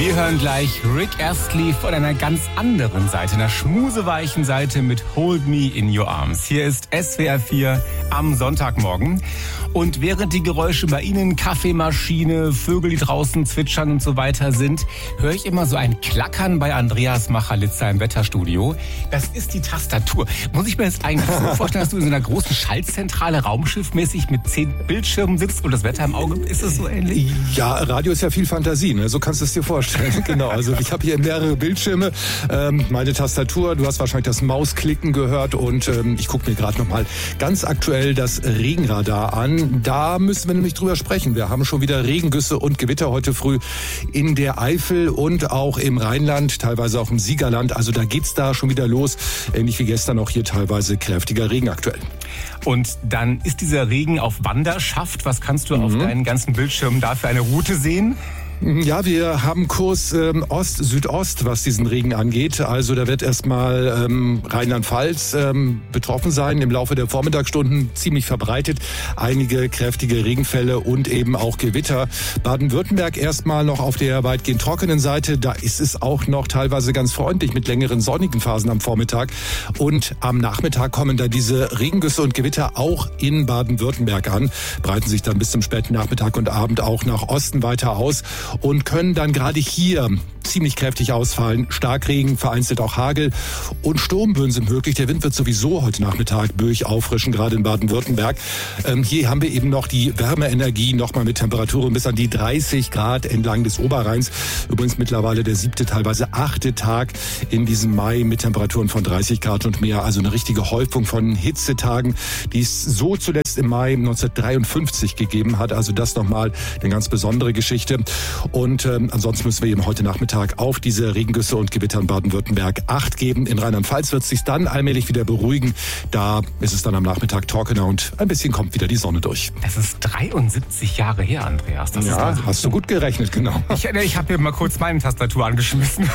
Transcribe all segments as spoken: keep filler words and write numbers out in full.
Wir hören gleich Rick Astley von einer ganz anderen Seite, einer schmuseweichen Seite mit Hold Me in Your Arms. Hier ist S W R vier am Sonntagmorgen. Und während die Geräusche bei Ihnen, Kaffeemaschine, Vögel, die draußen zwitschern und so weiter sind, höre ich immer so ein Klackern bei Andreas Machalitzer im Wetterstudio. Das ist die Tastatur. Muss ich mir das eigentlich so vorstellen, dass du in so einer großen Schaltzentrale raumschiffmäßig mit zehn Bildschirmen sitzt und das Wetter im Auge? Ist es so ähnlich? Ja, Radio ist ja viel Fantasie, ne? So kannst du es dir vorstellen. Genau, also ich habe hier mehrere Bildschirme, ähm, meine Tastatur, du hast wahrscheinlich das Mausklicken gehört und ähm, ich gucke mir gerade nochmal ganz aktuell das Regenradar an. Da müssen wir nämlich drüber sprechen. Wir haben schon wieder Regengüsse und Gewitter heute früh in der Eifel und auch im Rheinland, teilweise auch im Siegerland. Also da geht's da schon wieder los. Ähnlich wie gestern auch hier teilweise kräftiger Regen aktuell. Und dann ist dieser Regen auf Wanderschaft. Was kannst du mhm. auf deinen ganzen Bildschirmen da für eine Route sehen? Ja, wir haben Kurs ähm, Ost-Südost, was diesen Regen angeht. Also da wird erstmal ähm, Rheinland-Pfalz ähm, betroffen sein. Im Laufe der Vormittagsstunden ziemlich verbreitet. Einige kräftige Regenfälle und eben auch Gewitter. Baden-Württemberg erstmal noch auf der weitgehend trockenen Seite. Da ist es auch noch teilweise ganz freundlich mit längeren sonnigen Phasen am Vormittag. Und am Nachmittag kommen da diese Regengüsse und Gewitter auch in Baden-Württemberg an. Breiten sich dann bis zum späten Nachmittag und Abend auch nach Osten weiter aus. Und können dann gerade hier ziemlich kräftig ausfallen. Starkregen, vereinzelt auch Hagel und Sturmböen sind möglich. Der Wind wird sowieso heute Nachmittag böig auffrischen, gerade in Baden-Württemberg. Ähm, hier haben wir eben noch die Wärmeenergie, nochmal mit Temperaturen bis an die dreißig Grad entlang des Oberrheins. Übrigens mittlerweile der siebte, teilweise achte Tag in diesem Mai mit Temperaturen von dreißig Grad und mehr. Also eine richtige Häufung von Hitzetagen, die es so zuletzt im Mai neunzehnhundertdreiundfünfzig gegeben hat. Also das nochmal eine ganz besondere Geschichte. Und ähm, ansonsten müssen wir eben heute Nachmittag auf diese Regengüsse und Gewitter in Baden-Württemberg Acht geben. In Rheinland-Pfalz wird es sich dann allmählich wieder beruhigen. Da ist es dann am Nachmittag trockener und ein bisschen kommt wieder die Sonne durch. Das ist dreiundsiebzig Jahre her, Andreas. Das ja, ist also hast du gut gerechnet, genau. Ich, ich habe hier mal kurz meine Tastatur angeschmissen.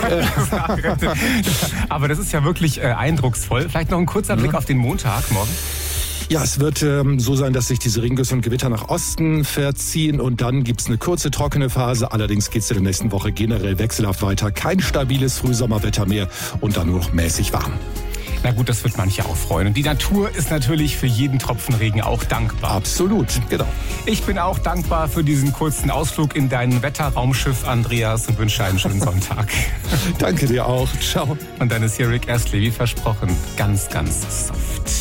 Aber das ist ja wirklich äh, eindrucksvoll. Vielleicht noch ein kurzer Blick auf den Montag morgen. Ja, es wird ähm, so sein, dass sich diese Regengüsse und Gewitter nach Osten verziehen und dann gibt's eine kurze trockene Phase. Allerdings geht's in der nächsten Woche generell wechselhaft weiter. Kein stabiles Frühsommerwetter mehr und dann nur noch mäßig warm. Na gut, das wird manche auch freuen. Und die Natur ist natürlich für jeden Tropfen Regen auch dankbar. Absolut, genau. Ich bin auch dankbar für diesen kurzen Ausflug in dein Wetterraumschiff, Andreas, und wünsche einen schönen Sonntag. Danke dir auch. Ciao. Und dann ist hier Rick Astley, wie versprochen, ganz, ganz soft.